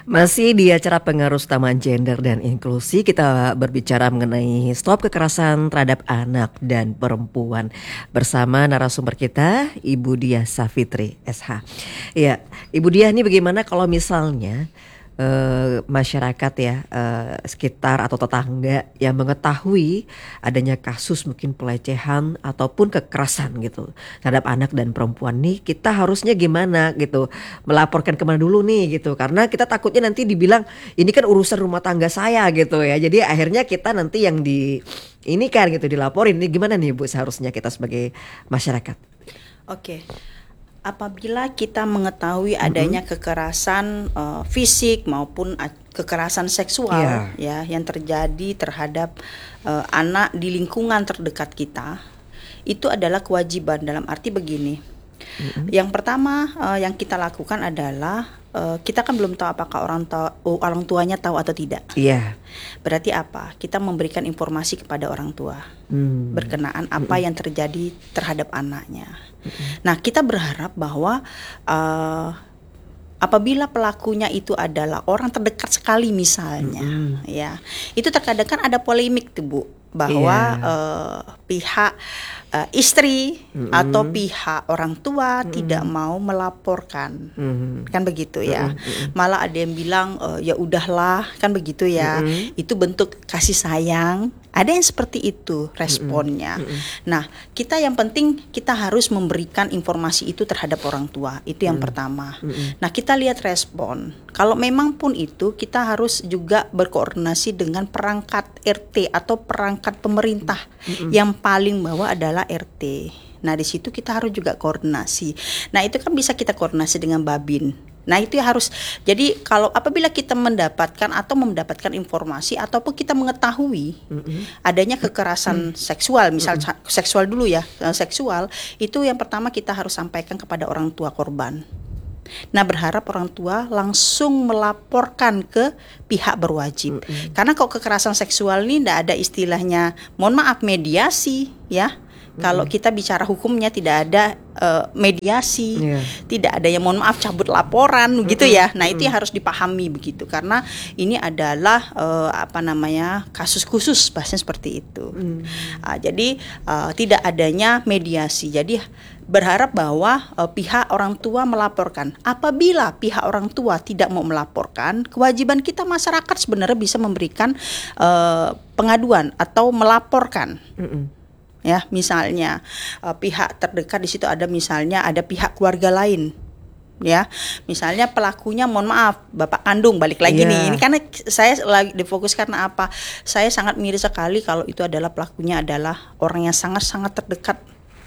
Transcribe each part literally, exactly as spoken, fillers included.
Masih di acara Pengaruh Utama Gender dan Inklusi, kita berbicara mengenai stop kekerasan terhadap anak dan perempuan bersama narasumber kita, Ibu Diah Savitri S H. Ya, Ibu Diah, ini bagaimana kalau misalnya eh, masyarakat ya eh, sekitar atau tetangga yang mengetahui adanya kasus mungkin pelecehan ataupun kekerasan gitu terhadap anak dan perempuan nih, kita harusnya gimana gitu, melaporkan kemana dulu nih gitu, karena kita takutnya nanti dibilang ini kan urusan rumah tangga saya gitu ya, jadi akhirnya kita nanti yang di ini kan gitu dilaporin. Ini gimana nih Bu seharusnya kita sebagai masyarakat? Oke, apabila kita mengetahui adanya Mm-mm. kekerasan uh, fisik maupun a- kekerasan seksual Iya. ya yang terjadi terhadap uh, anak di lingkungan terdekat kita, itu adalah kewajiban dalam arti begini. Mm-mm. Yang pertama uh, yang kita lakukan adalah uh, kita kan belum tahu apakah orang tua, orang tuanya tahu atau tidak. Iya. Berarti apa? Kita memberikan informasi kepada orang tua Hmm. berkenaan apa Mm-mm. yang terjadi terhadap anaknya. Nah, kita berharap bahwa uh, apabila pelakunya itu adalah orang terdekat sekali misalnya, Mm-mm. ya, itu terkadang kan ada polemik tuh Bu, bahwa Iya. uh, pihak uh, istri Mm-mm. atau pihak orang tua Mm-mm. tidak mau melaporkan, Mm-mm. kan begitu ya. Mm-mm. Mm-mm. Malah ada yang bilang uh, ya udahlah, kan begitu ya. Mm-mm. Itu bentuk kasih sayang. Ada yang seperti itu responnya. Mm-mm. Nah, kita yang penting kita harus memberikan informasi itu terhadap orang tua. Itu yang Mm. pertama. Mm-mm. Nah, kita lihat respon. Kalau memang pun itu, kita harus juga berkoordinasi dengan perangkat R T atau perangkat pemerintah. Mm-mm. Yang paling bawah adalah R T. Nah, di situ kita harus juga koordinasi. Nah, itu kan bisa kita koordinasi dengan Babin. Nah, itu ya harus. Jadi kalau apabila kita mendapatkan atau mendapatkan informasi ataupun kita mengetahui Mm-mm. adanya kekerasan seksual, misal sa- seksual dulu ya, eh, seksual, itu yang pertama kita harus sampaikan kepada orang tua korban. Nah, berharap orang tua langsung melaporkan ke pihak berwajib. Mm-mm. Karena kalau kekerasan seksual ini tidak ada istilahnya, mohon maaf, mediasi ya. Kalau kita bicara hukumnya tidak ada uh, mediasi, Iya. tidak ada yang mohon maaf cabut laporan begitu Mm-mm. ya. Nah, itu Mm-mm. yang harus dipahami begitu, karena ini adalah uh, apa namanya kasus khusus, bahasanya seperti itu. Mm. Ah, jadi uh, tidak adanya mediasi. Jadi berharap bahwa uh, pihak orang tua melaporkan. Apabila pihak orang tua tidak mau melaporkan, kewajiban kita masyarakat sebenarnya bisa memberikan uh, pengaduan atau melaporkan. Mm-mm. Ya, misalnya uh, pihak terdekat di situ ada, misalnya ada pihak keluarga lain. Ya, misalnya pelakunya mohon maaf bapak kandung, balik lagi Iya. nih. Ini karena saya lagi difokus karena apa? Saya sangat miris sekali kalau itu adalah pelakunya adalah orang yang sangat-sangat terdekat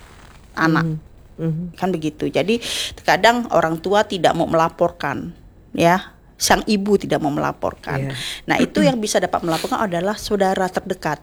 anak. Mhm. Kan begitu. Jadi terkadang orang tua tidak mau melaporkan, ya. Sang ibu tidak mau melaporkan. Iya. Nah, itu yang bisa dapat melaporkan adalah saudara terdekat.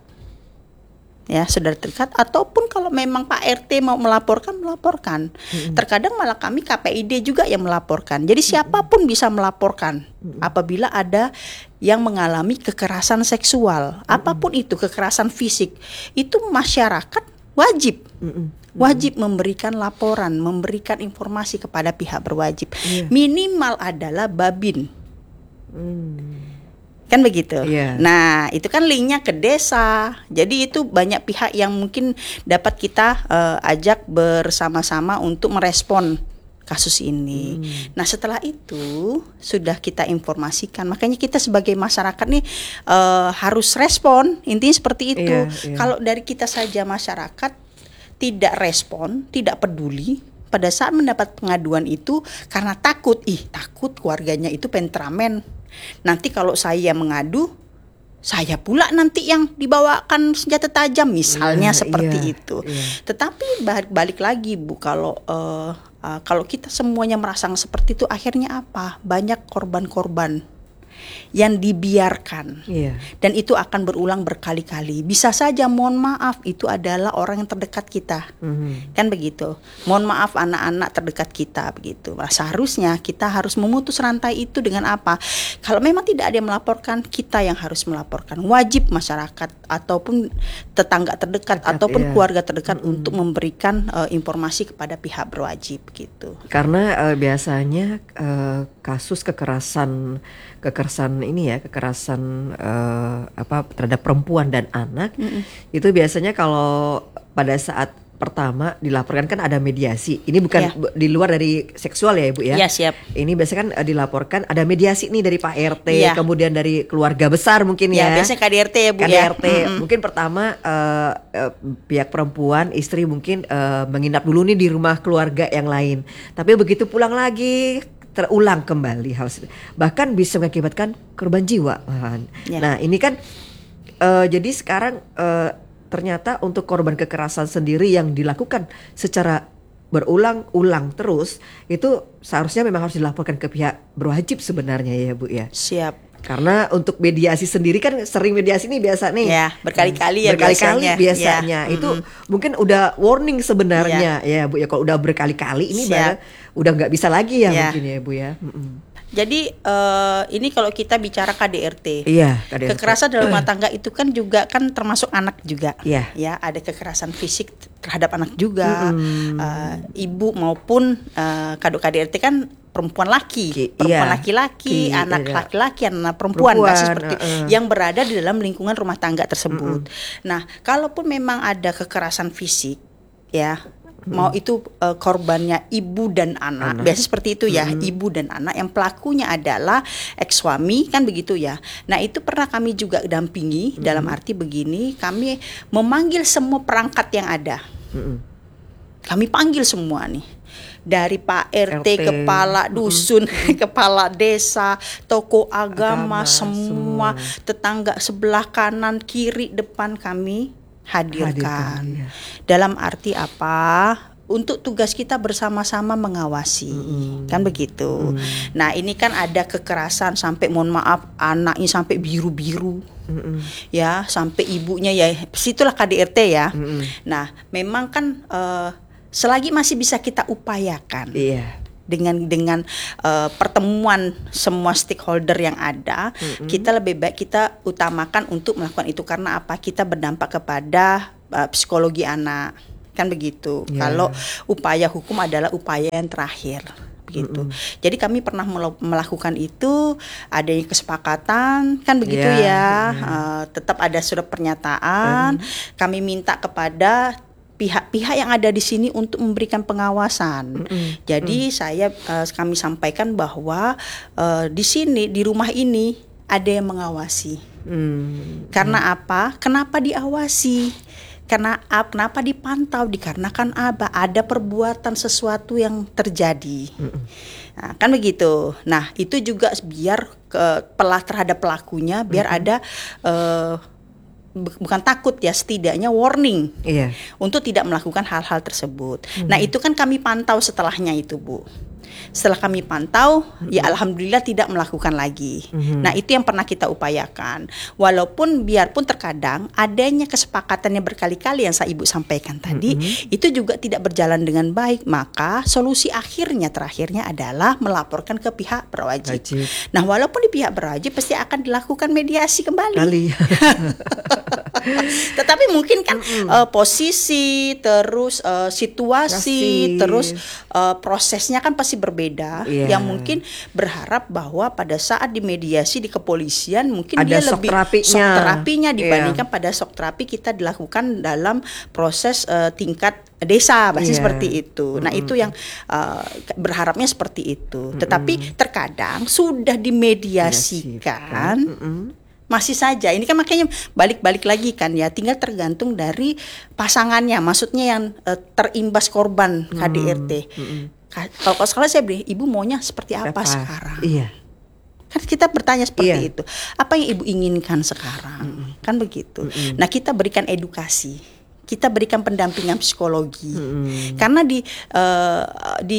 Ya, saudara terdekat, ataupun kalau memang Pak R T mau melaporkan, melaporkan. Mm-mm. Terkadang malah kami K P I D juga yang melaporkan. Jadi siapapun bisa melaporkan apabila ada yang mengalami kekerasan seksual, apapun itu, kekerasan fisik, itu masyarakat wajib Mm-mm. wajib memberikan laporan, memberikan informasi kepada pihak berwajib. Iya. Minimal adalah Babin. Mm. Kan begitu. Iya. Nah, itu kan linknya ke desa. Jadi itu banyak pihak yang mungkin dapat kita uh, ajak bersama-sama untuk merespon kasus ini. Hmm. Nah, setelah itu sudah kita informasikan. Makanya kita sebagai masyarakat nih uh, harus respon. Intinya seperti itu. Iya, iya. Kalau dari kita saja masyarakat tidak respon, tidak peduli pada saat mendapat pengaduan itu karena takut, ih takut keluarganya itu temperamen. Nanti kalau saya mengadu, saya pula nanti yang dibawakan senjata tajam misalnya, Nah, seperti iya, itu. iya. Tetapi balik, balik lagi Bu, kalau uh, uh, kalau kita semuanya merasa seperti itu, akhirnya apa? Banyak korban-korban yang dibiarkan, Iya. dan itu akan berulang berkali-kali. Bisa saja mohon maaf itu adalah orang yang terdekat kita, Mhm. kan begitu. Mohon maaf anak-anak terdekat kita begitu. Nah, seharusnya kita harus memutus rantai itu dengan apa? Kalau memang tidak ada yang melaporkan, kita yang harus melaporkan. Wajib masyarakat ataupun tetangga terdekat Dekat, ataupun iya. keluarga terdekat Mhm. untuk memberikan uh, informasi kepada pihak berwajib gitu. Karena eh, biasanya eh, kasus kekerasan kekerasan ini ya kekerasan eh, apa terhadap perempuan dan anak Mm-mm. itu biasanya kalau pada saat pertama dilaporkan kan ada mediasi. Ini bukan Ya. bu- di luar dari seksual ya Ibu ya. Ya, siap. Ini biasanya kan eh, dilaporkan ada mediasi nih dari Pak R T, Iya. kemudian dari keluarga besar mungkin Ya, ya. biasanya K D R T ya Bu K D ya. R T. Mm-mm. Mungkin pertama eh, eh, pihak perempuan istri mungkin eh, menginap dulu nih di rumah keluarga yang lain. Tapi begitu pulang lagi terulang kembali hal se- bahkan bisa mengakibatkan korban jiwa. malahan. Ya. Nah ini kan eh, jadi sekarang eh, ternyata untuk korban kekerasan sendiri yang dilakukan secara berulang-ulang terus itu seharusnya memang harus dilaporkan ke pihak berwajib sebenarnya ya Bu ya. Siap. Karena untuk mediasi sendiri kan sering mediasi nih biasa nih. Ya, berkali-kali ya berkali-kali biasanya. biasanya. Ya, Itu mm-mm. mungkin udah warning sebenarnya ya Bu ya. Kalau udah berkali-kali ini Siap. baru udah nggak bisa lagi ya, Ya. mungkin ya Bu ya. Mm-mm. Jadi eh, ini kalau kita bicara K D R T, Iya, K D R T. kekerasan dalam rumah tangga itu kan juga kan termasuk anak juga. Iya. Ya, ada kekerasan fisik terhadap anak juga, Mm-mm. eh, ibu maupun eh, kado K D R T kan perempuan laki, Ki- perempuan iya. Laki-laki, Ki- anak iya. laki-laki, anak perempuan, Perempuan, kan seperti uh-uh. yang berada di dalam lingkungan rumah tangga tersebut. Nah, kalaupun memang ada kekerasan fisik, ya. Mau itu eh, korbannya ibu dan anak, Anak. biasanya seperti itu ya, ibu dan anak yang pelakunya adalah ex suami kan begitu ya. Nah itu pernah kami juga dampingi dalam arti begini, kami memanggil semua perangkat yang ada, Mm-mm. kami panggil semua nih. Dari Pak R T, R T, kepala dusun, kepala desa, tokoh agama, Agama, semua semua. tetangga sebelah kanan, kiri, depan kami hadirkan. Hadirkan, iya. Dalam arti apa? Untuk tugas kita bersama-sama mengawasi, Mm-mm. kan begitu. Mm. Nah ini kan ada kekerasan sampai mohon maaf anaknya sampai biru-biru, Mm-mm. ya sampai ibunya ya, situlah K D R T ya. Mm-mm. Nah memang kan eh, selagi masih bisa kita upayakan Iya. dengan dengan eh, pertemuan semua stakeholder yang ada, Mm-mm. kita lebih baik kita utamakan untuk melakukan itu karena apa? Kita berdampak kepada eh, psikologi anak, kan begitu. Ya. Kalau upaya hukum adalah upaya yang terakhir. Begitu. Mm-mm. Jadi kami pernah mel- melakukan itu, adanya kesepakatan, kan begitu Ya, ya. mm. Eh, tetap ada surat pernyataan. Kami minta kepada pihak-pihak yang ada di sini untuk memberikan pengawasan. Mm-mm. Jadi saya eh, kami sampaikan bahwa eh, di sini di rumah ini ada yang mengawasi. Mm. Karena apa? Kenapa diawasi? Karena ap- kenapa dipantau? Dikarenakan apa? Ada perbuatan sesuatu yang terjadi. Nah, kan begitu. Nah, itu juga biar ke pelah terhadap pelakunya biar ada eh, bu- bukan takut ya, setidaknya warning Iya. untuk tidak melakukan hal-hal tersebut. Nah, itu kan kami pantau setelahnya itu, Bu. Setelah kami pantau, ya alhamdulillah tidak melakukan lagi. Mhm. Nah, itu yang pernah kita upayakan. Walaupun biarpun terkadang adanya kesepakatan yang berkali-kali yang saya Ibu sampaikan tadi, itu juga tidak berjalan dengan baik, maka solusi akhirnya terakhirnya adalah melaporkan ke pihak berwajib. Wajib. Nah, walaupun di pihak berwajib pasti akan dilakukan mediasi kembali. Kali. Tetapi mungkin kan eh, posisi terus eh, situasi Kasih. terus eh, prosesnya kan pasti berbeda. Iya. Yang mungkin berharap bahwa pada saat di mediasi di kepolisian mungkin Ada dia shock lebih terapinya. shock terapinya dibandingkan Iya. pada shock terapi kita dilakukan dalam proses eh, tingkat desa, pasti Iya. seperti itu. Nah, itu yang eh, berharapnya seperti itu. Tetapi terkadang sudah dimediasikan Mm-mm. masih saja ini kan makanya balik-balik lagi kan ya, tinggal tergantung dari pasangannya, maksudnya yang eh, terimbas korban K D R T. Ka- Kalau kalau sekarang saya beri, ibu maunya seperti apa, sekarang? Iya. Kan kita bertanya seperti Iya. itu. Apa yang ibu inginkan sekarang? Kan begitu. Nah, kita berikan edukasi, kita berikan pendampingan psikologi, Mm-mm. karena di eh, di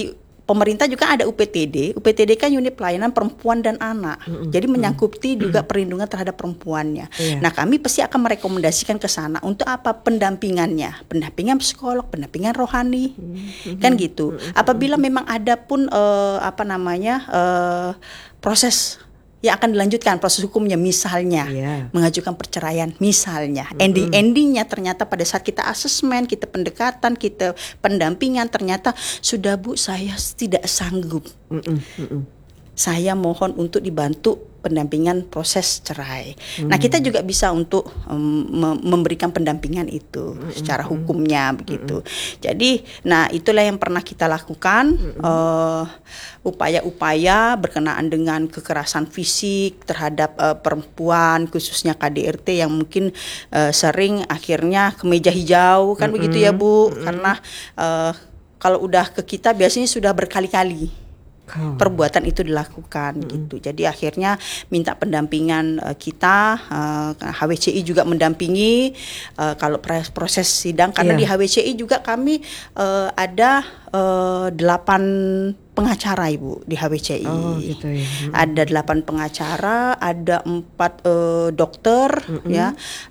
pemerintah juga ada U P T D. U P T D kan unit pelayanan perempuan dan anak. Mm-hmm. Jadi menyangkuti mm-hmm. juga perlindungan terhadap perempuannya. Yeah. Nah, kami pasti akan merekomendasikan ke sana untuk apa pendampingannya, pendampingan psikolog, pendampingan rohani, mm-hmm. kan gitu. Mm-hmm. Apabila memang ada pun uh, apa namanya uh, proses yang akan dilanjutkan proses hukumnya, misalnya yeah. mengajukan perceraian, misalnya mm-hmm. ending-endingnya ternyata pada saat kita asesmen, kita pendekatan, kita pendampingan, ternyata sudah Bu, saya tidak sanggup, mm-hmm. saya mohon untuk dibantu pendampingan proses cerai. Hmm. Nah, kita juga bisa untuk um, memberikan pendampingan itu hmm. secara hukumnya begitu. Hmm. Jadi, nah itulah yang pernah kita lakukan, hmm. uh, upaya-upaya berkenaan dengan kekerasan fisik terhadap uh, perempuan, khususnya K D R T yang mungkin uh, sering akhirnya ke meja hijau kan hmm. begitu ya Bu, hmm. karena uh, kalau udah ke kita biasanya sudah berkali-kali perbuatan itu dilakukan mm-hmm. gitu. Jadi akhirnya minta pendampingan uh, kita, uh, H W C I juga mendampingi uh, kalau proses sidang karena yeah. di H W C I juga kami uh, ada uh, delapan pengacara Ibu di H W C I. Oh, gitu ya. Mm-hmm. Ada delapan pengacara, ada empat uh, dokter, mm-hmm. ya,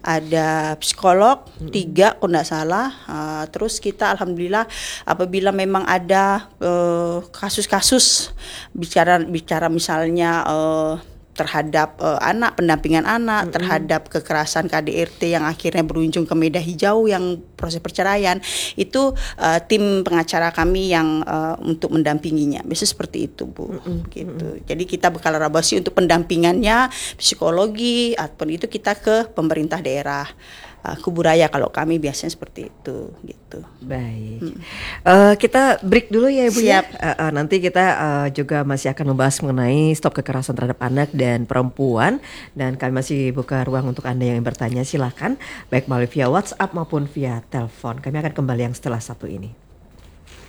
ada psikolog, mm-hmm. tiga kalau tidak salah. Uh, terus kita alhamdulillah apabila memang ada uh, kasus-kasus bicara bicara misalnya uh, terhadap uh, anak, pendampingan anak, mm-hmm. terhadap kekerasan K D R T yang akhirnya berujung ke meja hijau yang proses perceraian, itu uh, tim pengacara kami yang uh, untuk mendampinginya. Biasanya seperti itu Bu, mm-hmm. gitu. Jadi kita berkolaborasi untuk pendampingannya, psikologi, ataupun itu kita ke pemerintah daerah. Uh, Kuburaya kalau kami biasanya seperti itu gitu. Baik, hmm. uh, kita break dulu ya Ibu. Siap. ya. Uh, uh, nanti kita uh, juga masih akan membahas mengenai stop kekerasan terhadap anak dan perempuan, dan kami masih buka ruang untuk Anda yang bertanya, silakan baik melalui via WhatsApp maupun via telepon. Kami akan kembali yang setelah satu ini.